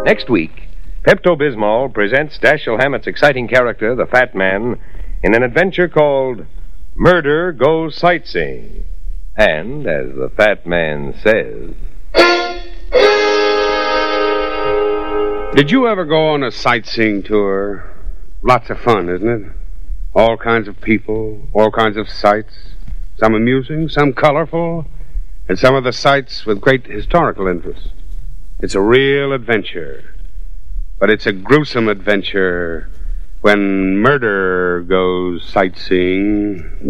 Next week, Pepto-Bismol presents Dashiell Hammett's exciting character, the Fat Man, in an adventure called Murder Goes Sightseeing. And, as the Fat Man says... Did you ever go on a sightseeing tour? Lots of fun, isn't it? All kinds of people, all kinds of sights. Some amusing, some colorful, and some of the sights with great historical interest. It's a real adventure. But it's a gruesome adventure when murder goes sightseeing.